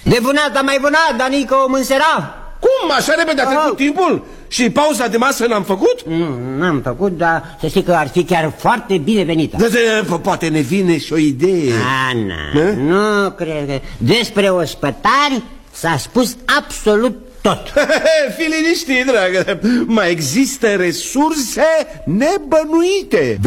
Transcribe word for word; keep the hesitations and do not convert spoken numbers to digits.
De vânat, am mai vânat, dar nică o mânsera. Cum? Așa repede a trecut timpul? Și pauza de masă n-am făcut? Nu, n-am făcut, dar să știi că ar fi chiar foarte binevenită. Da, da, poate ne vine și o idee. Ana, nu cred că... Despre ospătari s-a spus absolut tot. Fii liniștit, dragă. Mai există resurse nebănuite.